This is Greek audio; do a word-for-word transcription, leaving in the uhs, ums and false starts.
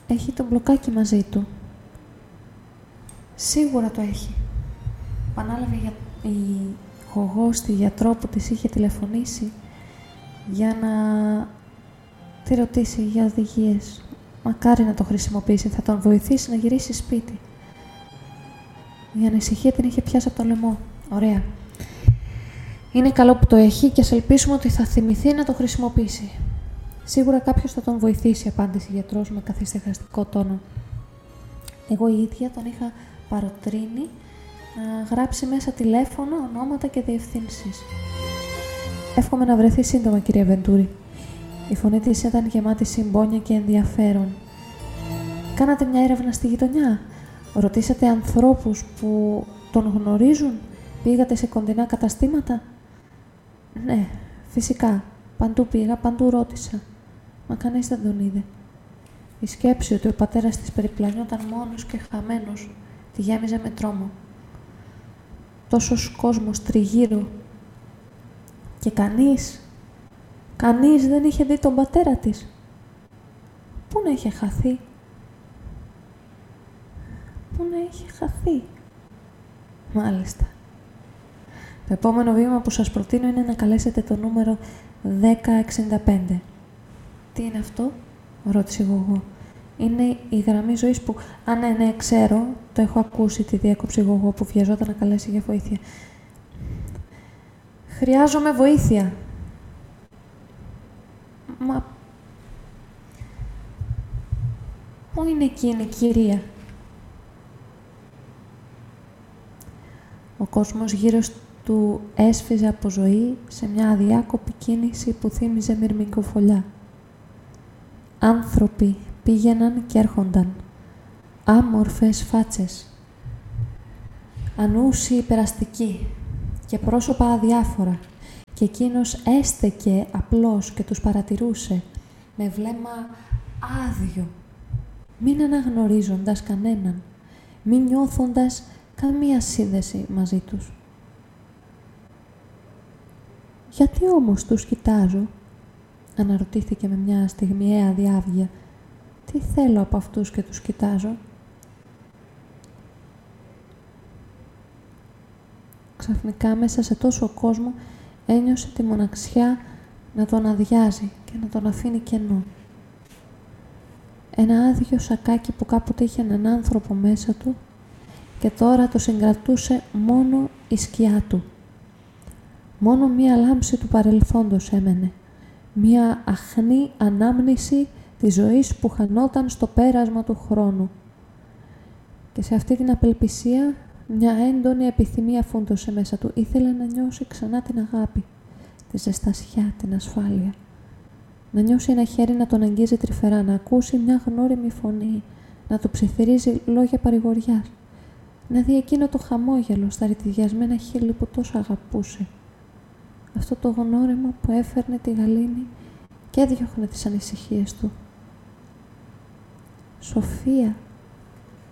έχει το μπλοκάκι μαζί του. Σίγουρα το έχει. Πανάλαβε για... η γογό στη γιατρό που της είχε τηλεφωνήσει για να τη ρωτήσει για οδηγίες. Μακάρι να το χρησιμοποιήσει, θα τον βοηθήσει να γυρίσει σπίτι. Η ανησυχία την είχε πιάσει από το λαιμό. Ωραία. Είναι καλό που το έχει και ας ελπίσουμε ότι θα θυμηθεί να το χρησιμοποιήσει. Σίγουρα κάποιος θα τον βοηθήσει, απάντησε η γιατρός με καθησυχαστικό τόνο. Εγώ η ίδια τον είχα παροτρύνει να γράψει μέσα τηλέφωνο, ονόματα και διευθύνσεις. Εύχομαι να βρεθεί σύντομα, κυρία Βεντούρη. Η φωνή της ήταν γεμάτη συμπόνια και ενδιαφέρον. Κάνατε μια έρευνα στη γειτονιά. Ρωτήσατε ανθρώπους που τον γνωρίζουν. Πήγατε σε κοντινά καταστήματα. Ναι, φυσικά. Παντού πήγα, παντού ρώτησα. Μα κανείς δεν τον είδε. Η σκέψη ότι ο πατέρας της περιπλανιόταν μόνος και χαμένος τη γέμιζε με τρόμο. Τόσος κόσμος τριγύρω. Και κανείς, κανείς δεν είχε δει τον πατέρα της. Πού να είχε χαθεί. Πού να είχε χαθεί. Μάλιστα. Το επόμενο βήμα που σας προτείνω είναι να καλέσετε το νούμερο δέκα εξήντα πέντε. Τι είναι αυτό, ρώτησε εγώ. Είναι η γραμμή ζωής που... Α, ναι, ναι, ξέρω, το έχω ακούσει, τη διέκοψε εγώ που βιαζόταν να καλέσει για βοήθεια. Χρειάζομαι βοήθεια. Μα... Πού είναι εκείνη, κυρία. Ο κόσμος γύρω του έσφιζε από ζωή σε μια αδιάκοπη κίνηση που θύμιζε μυρμικοφολιά. Άνθρωποι πήγαιναν και έρχονταν. Άμορφες φάτσες. Ανούσιοι περαστικοί και πρόσωπα αδιάφορα. Και εκείνος έστεκε απλώς και τους παρατηρούσε με βλέμμα άδειο, μην αναγνωρίζοντας κανέναν, μην νιώθοντας καμία σύνδεση μαζί τους. «Γιατί όμως τους κοιτάζω», αναρωτήθηκε με μια στιγμιαία διάβγεια. «Τι θέλω από αυτούς και τους κοιτάζω». Ξαφνικά μέσα σε τόσο κόσμο ένιωσε τη μοναξιά να τον αδειάζει και να τον αφήνει κενό. Ένα άδειο σακάκι που κάποτε είχε έναν άνθρωπο μέσα του και τώρα το συγκρατούσε μόνο η σκιά του. Μόνο μία λάμψη του παρελθόντος έμενε. Μία αχνή ανάμνηση της ζωής που χανόταν στο πέρασμα του χρόνου. Και σε αυτή την απελπισία μια έντονη επιθυμία φούντωσε μέσα του. Ήθελε να νιώσει ξανά την αγάπη, τη ζεστασιά, την ασφάλεια. Να νιώσει ένα χέρι να τον αγγίζει τρυφερά, να ακούσει μια γνώριμη φωνή, να του ψιθυρίζει λόγια παρηγοριάς. Να δει εκείνο το χαμόγελο στα ρητιδιασμένα χείλη που τόσο αγαπούσε. Αυτό το γνώριμο που έφερνε τη γαλήνη και έδιωχνε τις ανησυχίες του. «Σοφία»,